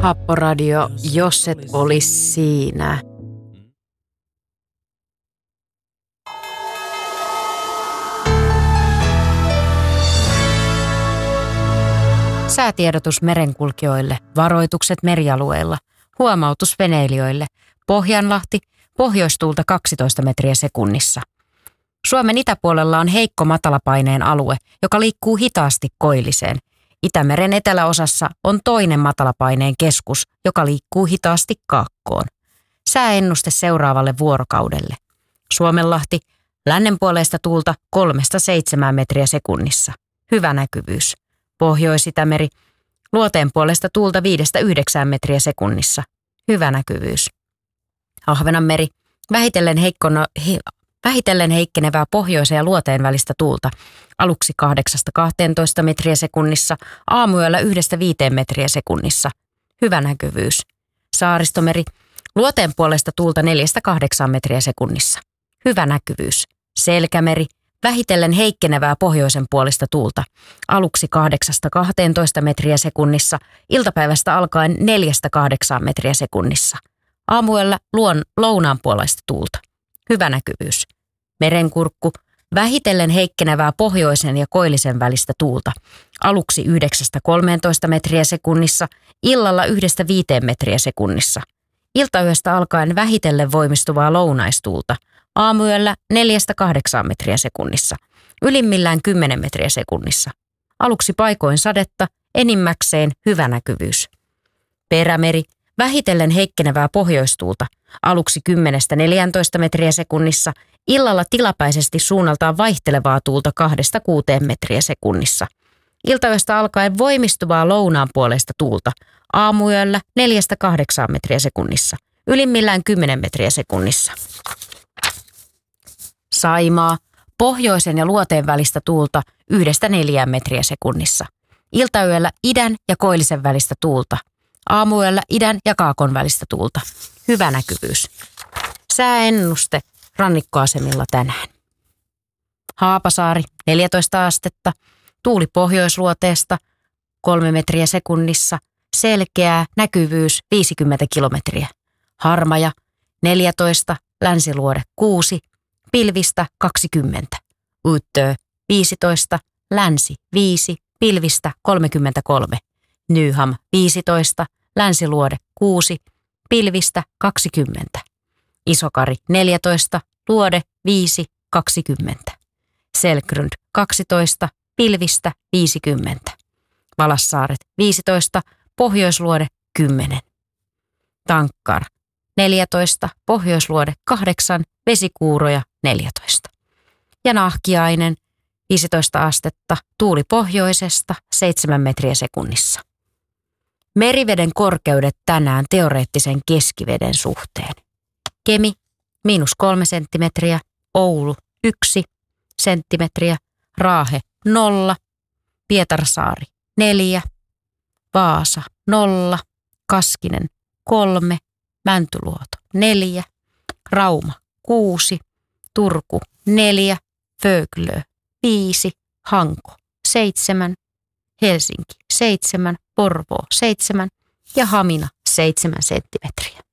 Happoradio, jos et olis siinä. Säätiedotus merenkulkijoille, varoitukset merialueilla, huomautus veneilijöille, Pohjanlahti, pohjoistuulta 12 metriä sekunnissa. Suomen itäpuolella on heikko matalapaineen alue, joka liikkuu hitaasti koilliseen. Itämeren eteläosassa on toinen matalapaineen keskus, joka liikkuu hitaasti kaakkoon. Sääennuste seuraavalle vuorokaudelle. Suomenlahti, lännenpuoleista tuulta 3-7 metriä sekunnissa. Hyvä näkyvyys. Pohjois-Itämeri, luoteen puolesta tuulta 5-9 metriä sekunnissa. Hyvä näkyvyys. Ahvenanmeri, vähitellen heikkenevää pohjoisen ja luoteen välistä tuulta. Aluksi 8-12 metriä sekunnissa, aamuyöllä 1-5 metriä sekunnissa. Hyvä näkyvyys. Saaristomeri, luoteen puolesta tuulta 4-8 metriä sekunnissa. Hyvä näkyvyys. Selkämeri, vähitellen heikkenevää pohjoisen puolista tuulta. Aluksi 8-12 metriä sekunnissa, iltapäivästä alkaen 4-8 metriä sekunnissa. Aamuyöllä lounaan puolesta tuulta. Hyvä näkyvyys. Merenkurkku, vähitellen heikkenevää pohjoisen ja koillisen välistä tuulta. Aluksi 9-13 metriä sekunnissa, illalla 1-5 metriä sekunnissa. Iltayöstä alkaen vähitellen voimistuvaa lounaistuulta. Aamuyöllä 4-8 metriä sekunnissa. Ylimmillään 10 metriä sekunnissa. Aluksi paikoin sadetta, enimmäkseen hyvä näkyvyys. Perämeri, vähitellen heikkenevää pohjoistuulta. Aluksi 10-14 metriä sekunnissa, illalla tilapäisesti suunnaltaan vaihtelevaa tuulta 2-6 metriä sekunnissa. Iltayöstä alkaen voimistuvaa lounaan puolesta tuulta. Aamuyöllä 4-8 metriä sekunnissa. Ylimmillään 10 metriä sekunnissa. Saimaa, pohjoisen ja luoteen välistä tuulta 1-4 metriä sekunnissa. Iltayöllä idän ja koillisen välistä tuulta. Aamuyöllä idän ja kaakon välistä tuulta. Hyvä näkyvyys. Sääennuste rannikkoasemilla tänään. Haapasaari 14 astetta, tuuli pohjoisluoteesta 3 metriä sekunnissa, selkeää näkyvyys 50 kilometriä. Harmaja 14, länsiluode 6, pilvistä 20. Utö 15, länsi 5, pilvistä 33. Nyham 15, länsiluode 6, pilvistä 20. Isokari 14, luode 5, 20. Selkrund 12, pilvistä 50. Valassaaret 15, pohjoisluode 10. Tankkar 14, pohjoisluode 8, vesikuuroja 14. Ja Nahkiainen 15 astetta, tuuli pohjoisesta 7 metriä sekunnissa. Meriveden korkeudet tänään teoreettisen keskiveden suhteen. Kemi -3 senttimetriä, Oulu 1 senttimetriä, Raahe 0, Pietarsaari 4, Vaasa 0, Kaskinen 3, Mäntyluoto 4, Rauma 6, Turku 4, Föglö 5, Hanko 7, Helsinki 7, Porvoo 7 ja Hamina 7 senttimetriä.